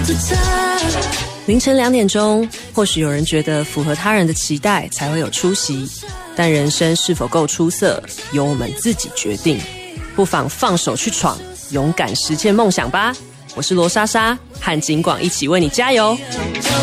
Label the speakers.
Speaker 1: 凌晨2点钟，或许有人觉得符合他人的期待才会有出息，但人生是否够出色，由我们自己决定。不妨放手去闯，勇敢实现梦想吧。我是罗莎莎，和景广一起为你加油。